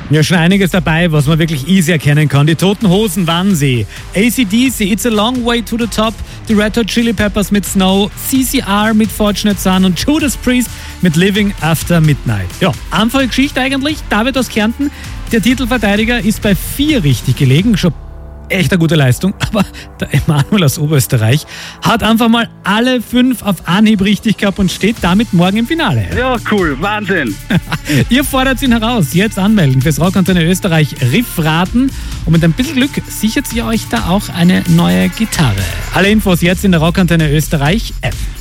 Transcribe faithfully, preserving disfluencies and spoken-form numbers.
Ja, schon einiges dabei, was man wirklich easy erkennen kann. Die Toten Hosen, Wannsee, A C D C, It's a Long Way to the Top, die Red Hot Chili Peppers mit Snow, C C R mit Fortunate Son und Judas Priest mit Living After Midnight. Ja, einfache Geschichte eigentlich. David aus Kärnten, der Titelverteidiger, ist bei vier richtig gelegen. Schon echt eine gute Leistung, aber der Emanuel aus Oberösterreich hat einfach mal alle fünf auf Anhieb richtig gehabt und steht damit morgen im Finale. Ja, cool, Wahnsinn. Ihr fordert ihn heraus, jetzt anmelden fürs Rockantenne Österreich Riffraten und mit ein bisschen Glück sichert ihr euch da auch eine neue Gitarre. Alle Infos jetzt in der Rockantenne Österreich App.